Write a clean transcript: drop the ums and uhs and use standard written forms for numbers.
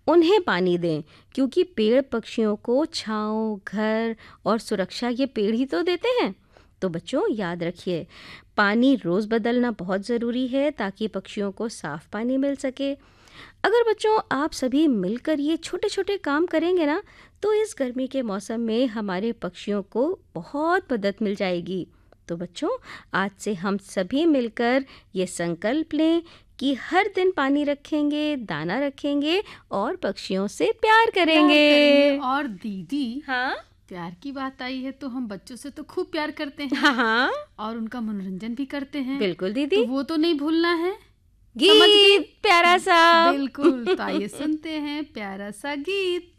उन्हें पानी दें, क्योंकि पेड़ पक्षियों को छांव, घर और सुरक्षा ये पेड़ ही तो देते हैं। तो बच्चों याद रखिए, पानी रोज़ बदलना बहुत ज़रूरी है ताकि पक्षियों को साफ पानी मिल सके। अगर बच्चों आप सभी मिलकर ये छोटे छोटे काम करेंगे ना, तो इस गर्मी के मौसम में हमारे पक्षियों को बहुत मदद मिल जाएगी। तो बच्चों, आज से हम सभी मिलकर ये संकल्प लें कि हर दिन पानी रखेंगे, दाना रखेंगे और पक्षियों से प्यार करेंगे। और दीदी, हाँ प्यार की बात आई है तो हम बच्चों से तो खूब प्यार करते हैं हाँ हाँ, और उनका मनोरंजन भी करते हैं। बिल्कुल तो दीदी। वो तो नहीं भूलना है। समझ गई? गीत प्यारा सा। बिल्कुल। तो आइए सुनते हैं प्यारा सा गीत।